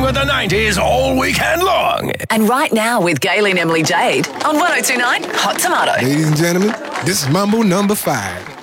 with the 90s all weekend long. And right now with Gayle and Emily Jade on 102.9 Hot Tomato. Ladies and gentlemen, this is Mambo number 5.